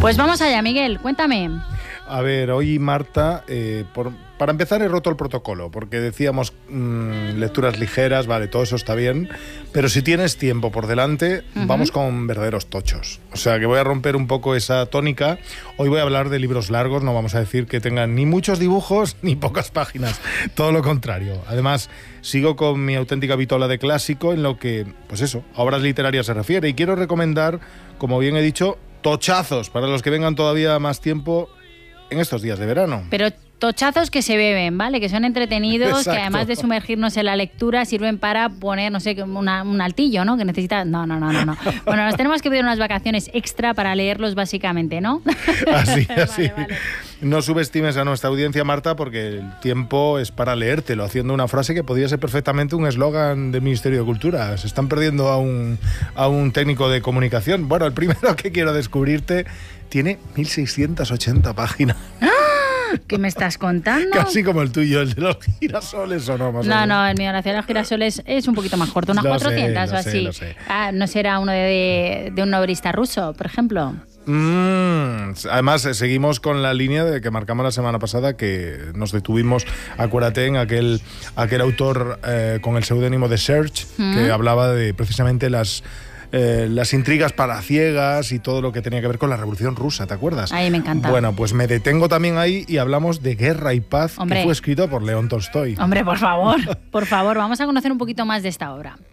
Pues vamos allá, Miguel, cuéntame. A ver, hoy Marta, para empezar he roto el protocolo, porque decíamos lecturas ligeras, vale, todo eso está bien, pero si tienes tiempo por delante, vamos con verdaderos tochos. O sea, que voy a romper un poco esa tónica. Hoy voy a hablar de libros largos, no vamos a decir que tengan ni muchos dibujos ni pocas páginas, todo lo contrario. Además, sigo con mi auténtica vitola de clásico en lo que, pues eso, a obras literarias se refiere, y quiero recomendar, como bien he dicho, tochazos para los que vengan todavía más tiempo en estos días de verano. Pero tochazos que se beben, ¿vale? Que son entretenidos, Exacto. que además de sumergirnos en la lectura sirven para poner, no sé, un altillo, ¿no? Que necesita... No. Bueno, nos tenemos que pedir unas vacaciones extra para leerlos básicamente, ¿no? Así. Vale. No subestimes a nuestra audiencia, Marta, porque el tiempo es para leértelo, haciendo una frase que podría ser perfectamente un eslogan del Ministerio de Cultura. Se están perdiendo a un técnico de comunicación. Bueno, el primero que quiero descubrirte tiene 1680 páginas. ¿Qué me estás contando? Casi como el tuyo, el de los girasoles, ¿o no? Más o menos. No, el mío, la ciudad de los girasoles, es un poquito más corto, unas 400 o así. Lo sé. Ah, ¿no será uno de un novelista ruso, por ejemplo? Además, seguimos con la línea de que marcamos la semana pasada, que nos detuvimos, acuérdate, en aquel autor con el seudónimo de Serge, que hablaba de precisamente las intrigas palaciegas y todo lo que tenía que ver con la Revolución Rusa, ¿te acuerdas? Ay, me encanta. Bueno, pues me detengo también ahí y hablamos de Guerra y Paz, Hombre. que fue escrito por León Tolstoy. Hombre, por favor, vamos a conocer un poquito más de esta obra.